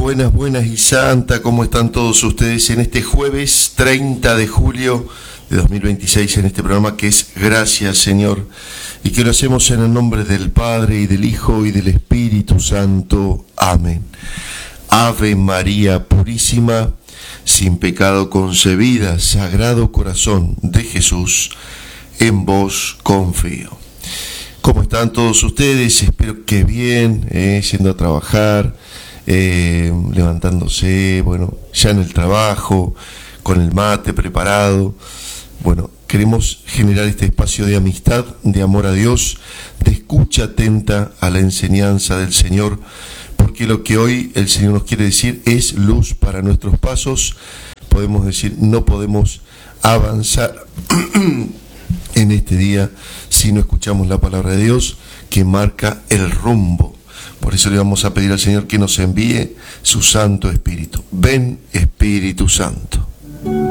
buenas y santa, ¿cómo están todos ustedes en este jueves 30 de julio de 2026 en este programa que es Gracias Señor y que lo hacemos en el nombre del Padre y del Hijo y del Espíritu Santo? Amén. Ave María Purísima, sin pecado concebida, Sagrado Corazón de Jesús, en vos confío. ¿Cómo están todos ustedes? Espero que bien, yendo a trabajar, levantándose, bueno, ya en el trabajo, con el mate preparado. Bueno, queremos generar este espacio de amistad, de amor a Dios, de escucha atenta a la enseñanza del Señor, porque lo que hoy el Señor nos quiere decir es luz para nuestros pasos. Podemos decir, no podemos avanzar en este día si no escuchamos la palabra de Dios que marca el rumbo. Por eso le vamos a pedir al Señor que nos envíe su Santo Espíritu. Ven, Espíritu Santo.